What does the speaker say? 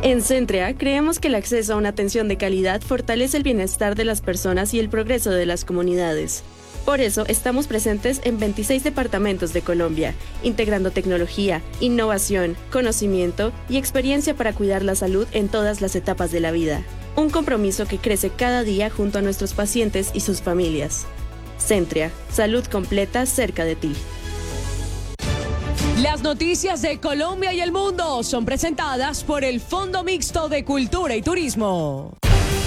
En Centria, creemos que el acceso a una atención de calidad fortalece el bienestar de las personas y el progreso de las comunidades. Por eso, estamos presentes en 26 departamentos de Colombia, integrando tecnología, innovación, conocimiento y experiencia para cuidar la salud en todas las etapas de la vida. Un compromiso que crece cada día junto a nuestros pacientes y sus familias. Centria, salud completa cerca de ti. Las noticias de Colombia y el mundo son presentadas por el Fondo Mixto de Cultura y Turismo.